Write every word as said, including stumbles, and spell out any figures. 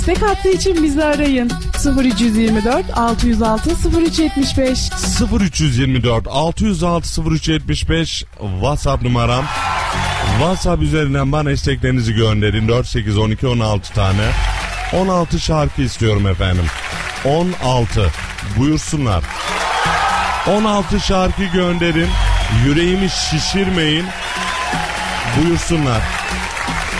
Tek hattı için bizi arayın. sıfır üç yirmi dört altı yüz altı sıfır üç yetmiş beş sıfır üç yirmi dört altı yüz altı sıfır üç yetmiş beş WhatsApp numaram. WhatsApp üzerinden bana isteklerinizi gönderin. dört sekiz on iki on altı tane. on altı şarkı istiyorum efendim. on altı. Buyursunlar. on altı şarkı gönderin. Yüreğimi şişirmeyin. Buyursunlar.